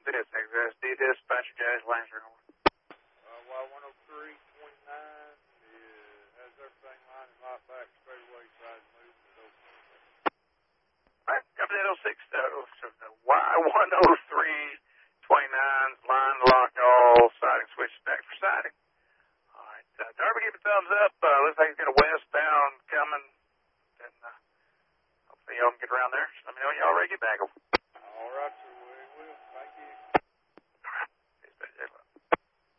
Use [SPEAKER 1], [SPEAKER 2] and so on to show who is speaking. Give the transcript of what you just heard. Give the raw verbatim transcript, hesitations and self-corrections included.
[SPEAKER 1] It is X S D dispatcher, Jazz Lancer.
[SPEAKER 2] Uh, Y one oh three twenty-nine is, has everything lined and locked back, straight away, side moving at oh six.
[SPEAKER 1] All right, copy that oh six, uh, so the Y one oh three twenty-nine's line lock all, siding switch back for siding. All right, uh, Darby, give a thumbs up. Uh, looks like he's got a westbound coming, and uh, hopefully y'all can get around there. So let me know when y'all ready to get back.